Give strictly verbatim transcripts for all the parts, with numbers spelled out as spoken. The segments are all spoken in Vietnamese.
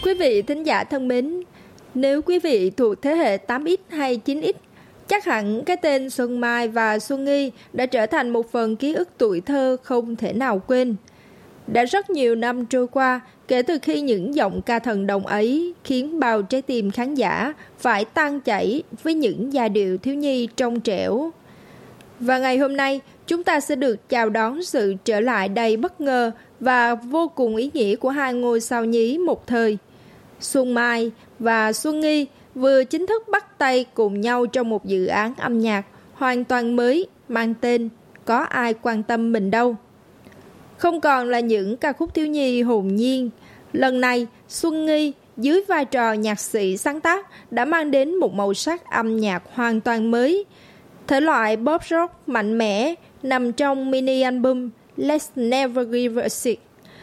Quý vị thính giả thân mến, nếu quý vị thuộc thế hệ tám x hay chín x, chắc hẳn cái tên Xuân Mai và Xuân Nghi đã trở thành một phần ký ức tuổi thơ không thể nào quên. Đã rất nhiều năm trôi qua kể từ khi những giọng ca thần đồng ấy khiến bao trái tim khán giả phải tan chảy với những giai điệu thiếu nhi trong trẻo. Và ngày hôm nay, chúng ta sẽ được chào đón sự trở lại đầy bất ngờ và vô cùng ý nghĩa của hai ngôi sao nhí một thời. Xuân Mai và Xuân Nghi vừa chính thức bắt tay cùng nhau trong một dự án âm nhạc hoàn toàn mới mang tên Có Ai Quan Tâm Mình Đâu. Không còn là những ca khúc thiếu nhi hồn nhiên, lần này Xuân Nghi dưới vai trò nhạc sĩ sáng tác đã mang đến một màu sắc âm nhạc hoàn toàn mới. Thể loại pop rock mạnh mẽ nằm trong mini album Let's Never Give a Shit.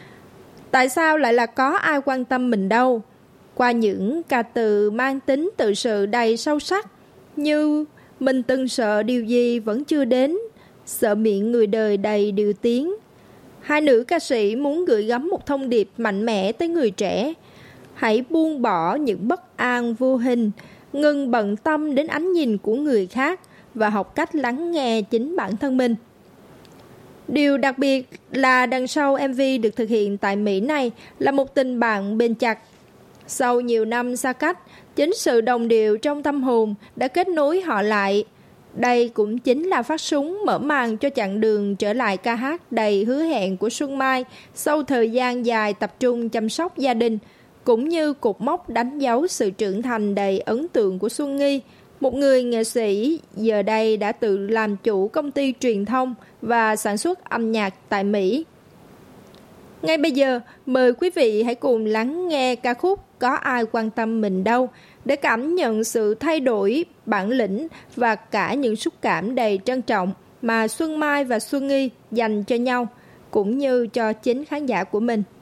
Tại sao lại là Có Ai Quan Tâm Mình Đâu? Qua những ca từ mang tính tự sự đầy sâu sắc như mình từng sợ điều gì vẫn chưa đến, sợ miệng người đời đầy điều tiếng. Hai nữ ca sĩ muốn gửi gắm một thông điệp mạnh mẽ tới người trẻ. Hãy buông bỏ những bất an vô hình, ngừng bận tâm đến ánh nhìn của người khác và học cách lắng nghe chính bản thân mình. Điều đặc biệt là đằng sau em vê được thực hiện tại Mỹ này là một tình bạn bền chặt. Sau nhiều năm xa cách, chính sự đồng điệu trong tâm hồn đã kết nối họ lại. Đây cũng chính là phát súng mở màn cho chặng đường trở lại ca hát đầy hứa hẹn của Xuân Mai sau thời gian dài tập trung chăm sóc gia đình, cũng như cột mốc đánh dấu sự trưởng thành đầy ấn tượng của Xuân Nghi, một người nghệ sĩ giờ đây đã tự làm chủ công ty truyền thông và sản xuất âm nhạc tại Mỹ. Ngay bây giờ, mời quý vị hãy cùng lắng nghe ca khúc Có Ai Quan Tâm Mình Đâu để cảm nhận sự thay đổi, bản lĩnh và cả những xúc cảm đầy trân trọng mà Xuân Mai và Xuân Nghi dành cho nhau, cũng như cho chính khán giả của mình.